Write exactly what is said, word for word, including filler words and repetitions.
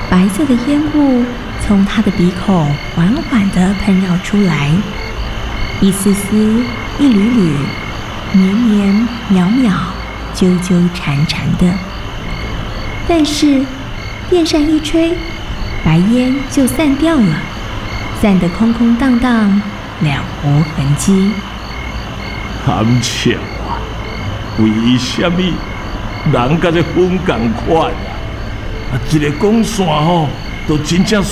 白色的烟雾从他的鼻孔缓缓地喷绕出来，一丝丝，一缕缕，绵绵渺渺，纠纠缠缠的。但是电扇一吹，白烟就散掉了，散得空空荡荡，了无痕迹。 含笑啊，为什么人甲这风同款啊？啊，一个光线吼，都真正